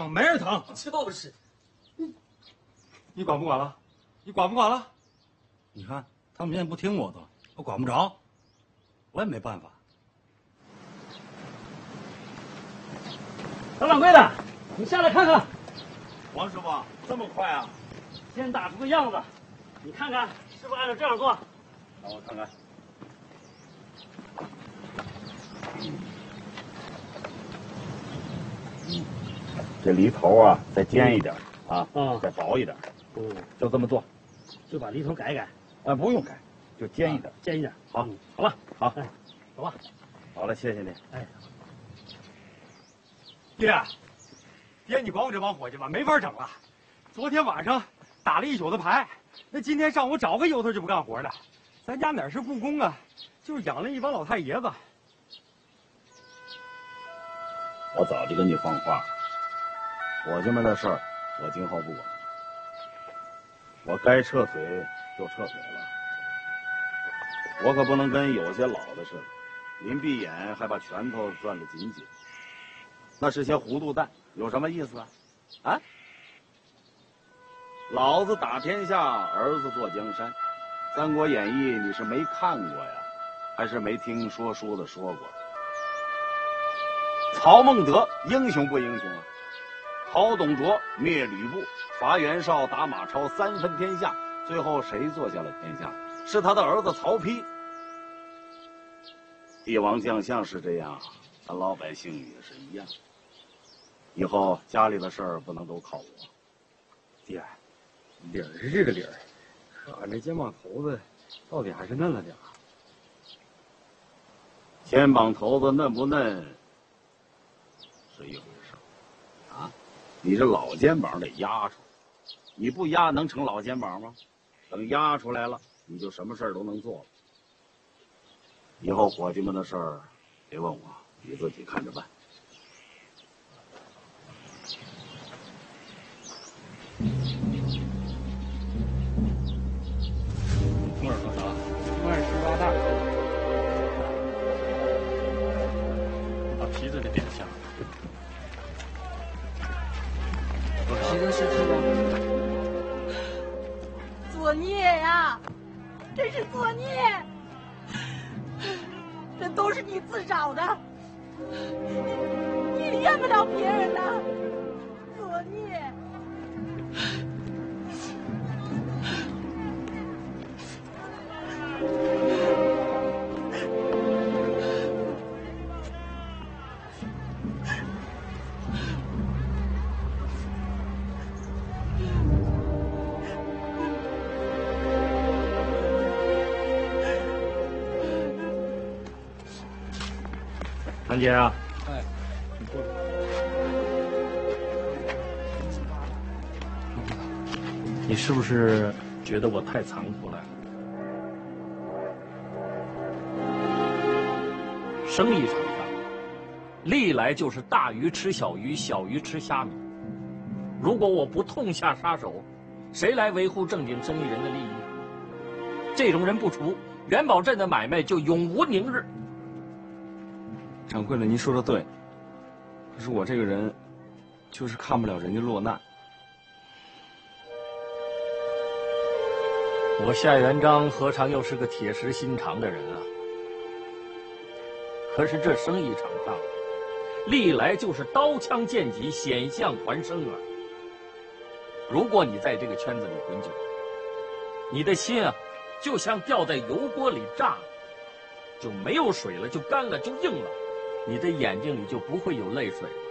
疼，没人疼。 就是， 你管不管了？你管不管了？你看他们现在不听我的，我管不着，我也没办法。 老掌柜的，你下来看看。 王师傅，这么快啊？ 先打出个样子，你看看是不是按照这样做？ 让我看看。这梨头啊，再尖一点啊，再薄一点，就这么做， 就把梨头改改。 啊，不用改，就尖一点， 尖一点。 好， 好吧， 好， 走吧。 好了，谢谢你。 哎， 爹，你管我这帮伙计吧，没法整了。昨天晚上打了一宿的牌，那今天上午找个由头就不干活的。咱家哪是故宫啊，就是养了一帮老太爷子。 我早就跟你放话，伙计们的事儿，我今后不管。我该撤腿就撤腿了，我可不能跟有些老的似的，临闭眼还把拳头攥得紧紧。那是些糊涂蛋，有什么意思啊？啊！老子打天下，儿子坐江山，《三国演义》你是没看过呀，还是没听说书的说过？曹孟德英雄不英雄啊？郝董卓灭吕布，伐袁绍，打马超，3分天下，最后谁坐下了天下？是他的儿子曹丕。帝王将相是这样，咱老百姓也是一样。以后家里的事儿不能都靠我。 爹，理儿是这个理儿，可俺这肩膀头子到底还是嫩了点儿。 肩膀头子嫩不嫩是一回事啊，你这老肩膀得压出来，你不压能成老肩膀吗？等压出来了，你就什么事儿都能做了。以后伙计们的事儿别问我，你自己看着办。 木耳多少？木耳18袋。把皮子给点下。 皮子是这个。 作孽呀！真是作孽！这都是你自找的，你怨不了别人的，作孽！ 谭姐啊， 哎， 你过来。你是不是觉得我太残酷了？生意场上，历来就是大鱼吃小鱼，小鱼吃虾米。如果我不痛下杀手，谁来维护正经生意人的利益？这种人不除，元宝镇的买卖就永无宁日。 掌柜的，您说的对。可是我这个人，就是看不了人家落难。 我夏元璋何尝又是个铁石心肠的人啊？可是这生意场上，历来就是刀枪剑戟，险象环生啊。如果你在这个圈子里混久了，你的心啊，就像掉在油锅里炸了，就没有水了，就干了，就硬了。你的眼睛里就不会有泪水了。